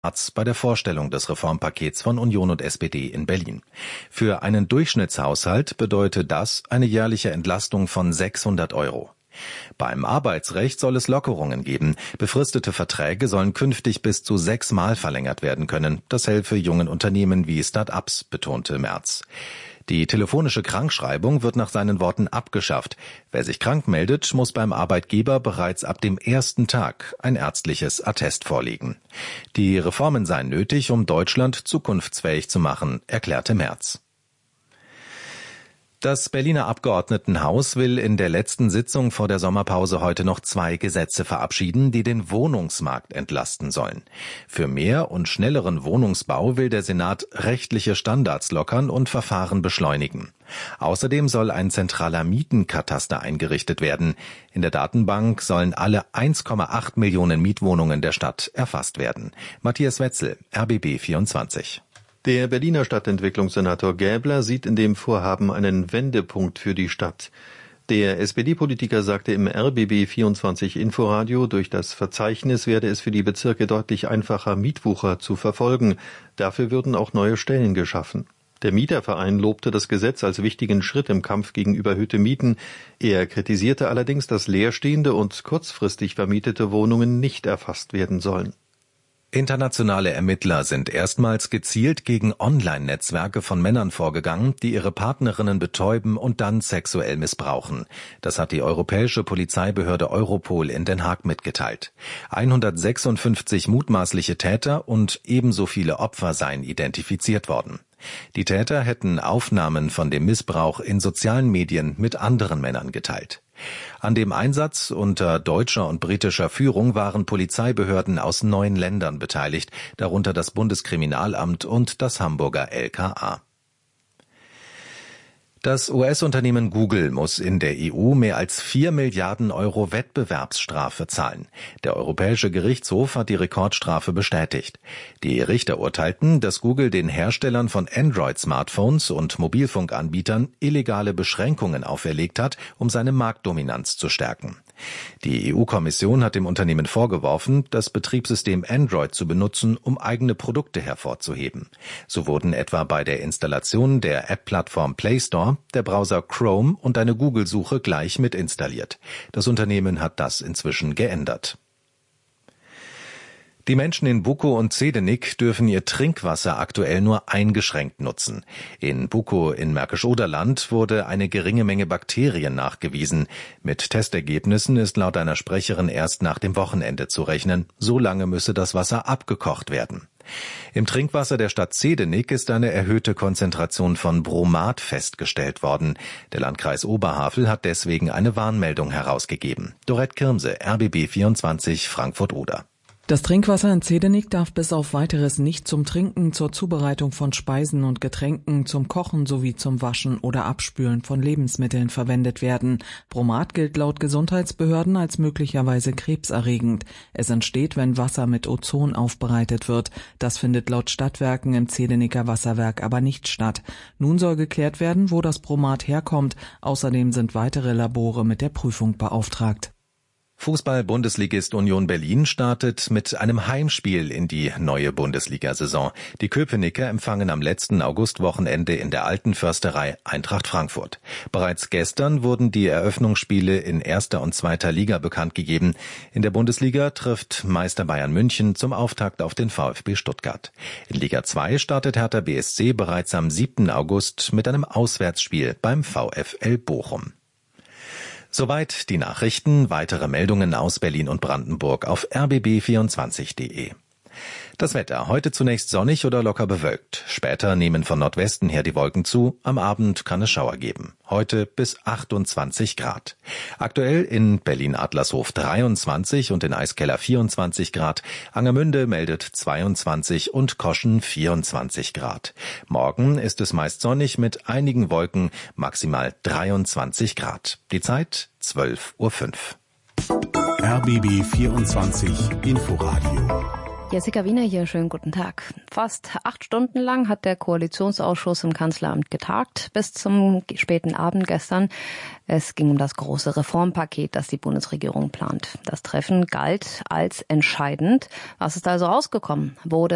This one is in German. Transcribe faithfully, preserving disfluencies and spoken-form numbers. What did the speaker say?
bei der Vorstellung des Reformpakets von Union und S P D in Berlin. Für einen Durchschnittshaushalt bedeutet das eine jährliche Entlastung von sechshundert Euro. Beim Arbeitsrecht soll es Lockerungen geben. Befristete Verträge sollen künftig bis zu sechsmal verlängert werden können. Das helfe jungen Unternehmen wie Start-ups, betonte Merz. Die telefonische Krankschreibung wird nach seinen Worten abgeschafft. Wer sich krank meldet, muss beim Arbeitgeber bereits ab dem ersten Tag ein ärztliches Attest vorlegen. Die Reformen seien nötig, um Deutschland zukunftsfähig zu machen, erklärte Merz. Das Berliner Abgeordnetenhaus will in der letzten Sitzung vor der Sommerpause heute noch zwei Gesetze verabschieden, die den Wohnungsmarkt entlasten sollen. Für mehr und schnelleren Wohnungsbau will der Senat rechtliche Standards lockern und Verfahren beschleunigen. Außerdem soll ein zentraler Mietenkataster eingerichtet werden. In der Datenbank sollen alle eins Komma acht Millionen Mietwohnungen der Stadt erfasst werden. Matthias Wetzel, R B B vierundzwanzig. Der Berliner Stadtentwicklungssenator Gäbler sieht in dem Vorhaben einen Wendepunkt für die Stadt. Der S P D-Politiker sagte im R B B vierundzwanzig Inforadio, durch das Verzeichnis werde es für die Bezirke deutlich einfacher, Mietwucher zu verfolgen. Dafür würden auch neue Stellen geschaffen. Der Mieterverein lobte das Gesetz als wichtigen Schritt im Kampf gegen überhöhte Mieten. Er kritisierte allerdings, dass leerstehende und kurzfristig vermietete Wohnungen nicht erfasst werden sollen. Internationale Ermittler sind erstmals gezielt gegen Online-Netzwerke von Männern vorgegangen, die ihre Partnerinnen betäuben und dann sexuell missbrauchen. Das hat die europäische Polizeibehörde Europol in Den Haag mitgeteilt. hundertsechsundfünfzig mutmaßliche Täter und ebenso viele Opfer seien identifiziert worden. Die Täter hätten Aufnahmen von dem Missbrauch in sozialen Medien mit anderen Männern geteilt. An dem Einsatz unter deutscher und britischer Führung waren Polizeibehörden aus neun Ländern beteiligt, darunter das Bundeskriminalamt und das Hamburger L K A. Das U S-Unternehmen Google muss in der E U mehr als vier Milliarden Euro Wettbewerbsstrafe zahlen. Der Europäische Gerichtshof hat die Rekordstrafe bestätigt. Die Richter urteilten, dass Google den Herstellern von Android-Smartphones und Mobilfunkanbietern illegale Beschränkungen auferlegt hat, um seine Marktdominanz zu stärken. Die E U-Kommission hat dem Unternehmen vorgeworfen, das Betriebssystem Android zu benutzen, um eigene Produkte hervorzuheben. So wurden etwa bei der Installation der App-Plattform Play Store der Browser Chrome und eine Google-Suche gleich mit installiert. Das Unternehmen hat das inzwischen geändert. Die Menschen in Bukow und Zedenik dürfen ihr Trinkwasser aktuell nur eingeschränkt nutzen. In Bukow in Märkisch-Oderland wurde eine geringe Menge Bakterien nachgewiesen. Mit Testergebnissen ist laut einer Sprecherin erst nach dem Wochenende zu rechnen. So lange müsse das Wasser abgekocht werden. Im Trinkwasser der Stadt Zedenik ist eine erhöhte Konzentration von Bromat festgestellt worden. Der Landkreis Oberhavel hat deswegen eine Warnmeldung herausgegeben. Dorette Kirmse, R B B vierundzwanzig, Frankfurt-Oder. Das Trinkwasser in Zedenik darf bis auf Weiteres nicht zum Trinken, zur Zubereitung von Speisen und Getränken, zum Kochen sowie zum Waschen oder Abspülen von Lebensmitteln verwendet werden. Bromat gilt laut Gesundheitsbehörden als möglicherweise krebserregend. Es entsteht, wenn Wasser mit Ozon aufbereitet wird. Das findet laut Stadtwerken im Zedeniker Wasserwerk aber nicht statt. Nun soll geklärt werden, wo das Bromat herkommt. Außerdem sind weitere Labore mit der Prüfung beauftragt. Fußball-Bundesligist Union Berlin startet mit einem Heimspiel in die neue Bundesliga-Saison. Die Köpenicker empfangen am letzten Augustwochenende in der Alten Försterei Eintracht Frankfurt. Bereits gestern wurden die Eröffnungsspiele in erster und zweiter Liga bekannt gegeben. In der Bundesliga trifft Meister Bayern München zum Auftakt auf den VfB Stuttgart. In Liga zwei startet Hertha B S C bereits am siebten August mit einem Auswärtsspiel beim VfL Bochum. Soweit die Nachrichten. Weitere Meldungen aus Berlin und Brandenburg auf r b b vierundzwanzig punkt d e. Das Wetter. Heute zunächst sonnig oder locker bewölkt. Später nehmen von Nordwesten her die Wolken zu. Am Abend kann es Schauer geben. Heute bis achtundzwanzig Grad. Aktuell in Berlin-Adlershof dreiundzwanzig und in Eiskeller vierundzwanzig Grad. Angermünde meldet zweiundzwanzig und Koschen vierundzwanzig Grad. Morgen ist es meist sonnig mit einigen Wolken, maximal dreiundzwanzig Grad. Die Zeit zwölf Uhr fünf. R B B vierundzwanzig Inforadio. Jessica Wiener hier, schönen guten Tag. Fast acht Stunden lang hat der Koalitionsausschuss im Kanzleramt getagt, bis zum späten Abend gestern. Es ging um das große Reformpaket, das die Bundesregierung plant. Das Treffen galt als entscheidend. Was ist also rausgekommen? Wurde